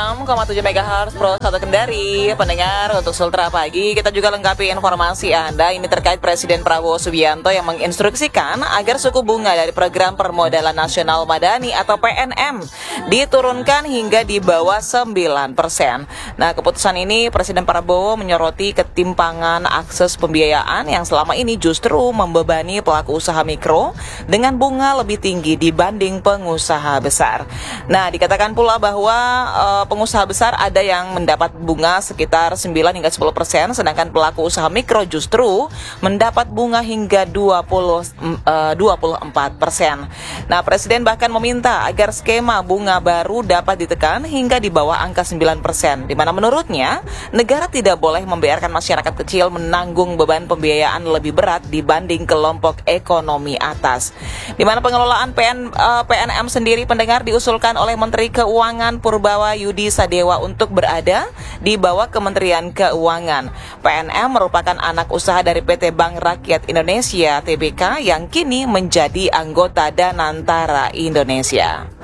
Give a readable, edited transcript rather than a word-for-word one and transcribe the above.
96,7 MHz Pro 1 Kendari. Pendengar, untuk Sultra Pagi kita juga lengkapi informasi Anda. Ini terkait Presiden Prabowo Subianto yang menginstruksikan agar suku bunga dari Program Permodalan Nasional Madani atau PNM diturunkan hingga di bawah 9%. Nah, keputusan ini Presiden Prabowo menyoroti ketimpangan akses pembiayaan yang selama ini justru membebani pelaku usaha mikro dengan bunga lebih tinggi dibanding pengusaha besar. Nah, dikatakan pula bahwa pengusaha besar ada yang mendapat bunga sekitar 9 hingga 10%, sedangkan pelaku usaha mikro justru mendapat bunga hingga 24%. Nah, Presiden bahkan meminta agar skema bunga baru dapat ditekan hingga di bawah angka 9%, di mana menurutnya negara tidak boleh membiarkan masyarakat kecil menanggung beban pembiayaan lebih berat dibanding kelompok ekonomi atas. Di mana pengelolaan PNM sendiri, pendengar, diusulkan oleh Menteri Keuangan Purbawa Yudi Sadewa untuk berada di bawah Kementerian Keuangan. PNM merupakan anak usaha dari PT Bank Rakyat Indonesia (TBK) yang kini menjadi anggota Danantara Indonesia.